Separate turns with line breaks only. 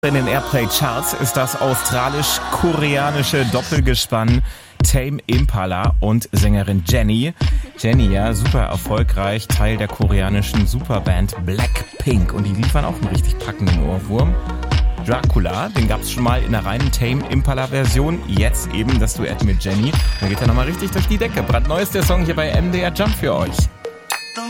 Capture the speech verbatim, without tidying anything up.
In den Airplay-Charts ist das australisch-koreanische Doppelgespann Tame Impala und Sängerin Jennie. Jennie, ja, super erfolgreich, Teil der koreanischen Superband Blackpink. Und die liefern auch einen richtig packenden Ohrwurm. Dracula, den gab's schon mal in der reinen Tame Impala-Version. Jetzt eben das Duett mit Jennie. Da geht er nochmal richtig durch die Decke. Brandneu ist der Song hier bei M D R Jump für euch.